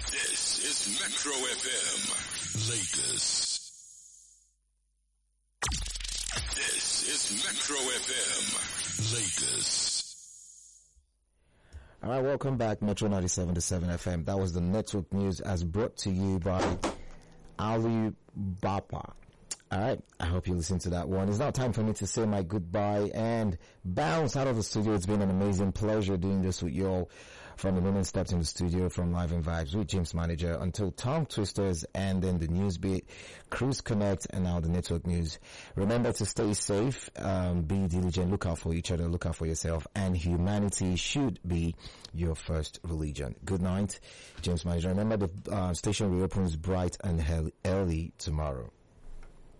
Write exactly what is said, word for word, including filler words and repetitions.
This is Metro F M, Lagos. This is Metro F M, Lagos. All right, welcome back, Metro ninety-seven point seven F M. That was the network news as brought to you by Ali Baba. All right, I hope you listen to that one. It's now time for me to say my goodbye and bounce out of the studio. It's been an amazing pleasure doing this with you all from the moment stepped in the studio from Live and Vibes with James Manager until Tongue Twisters and then the news beat, Cruise Connect, and now the network news. Remember to stay safe, um, be diligent, look out for each other, look out for yourself, and humanity should be your first religion. Good night, James Manager. Remember the uh, station reopens bright and early tomorrow.